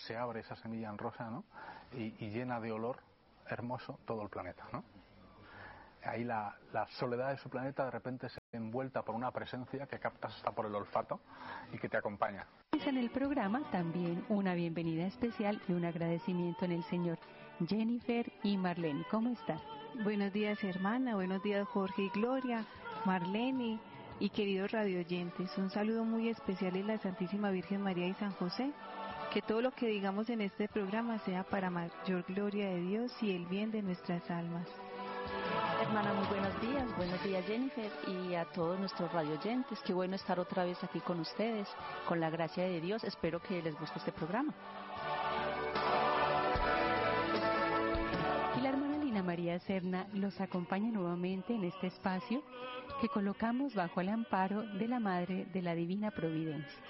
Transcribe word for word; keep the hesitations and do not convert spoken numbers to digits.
se abre esa semilla en rosa, ¿no? y, y llena de olor hermoso todo el planeta, ¿no? Ahí la, la soledad de su planeta de repente se ve envuelta por una presencia que captas hasta por el olfato y que te acompaña. En el programa también una bienvenida especial y un agradecimiento en el Señor. Jennifer y Marlene, ¿cómo están? Buenos días, hermana, buenos días, Jorge y Gloria, Marlene y queridos radioyentes. Un saludo muy especial en la Santísima Virgen María y San José. Que todo lo que digamos en este programa sea para mayor gloria de Dios y el bien de nuestras almas. Hermana, muy buenos días, buenos días Jennifer y a todos nuestros radioyentes. Qué bueno estar otra vez aquí con ustedes, con la gracia de Dios. Espero que les guste este programa. Y la hermana Lina María Serna los acompaña nuevamente en este espacio que colocamos bajo el amparo de la Madre de la Divina Providencia.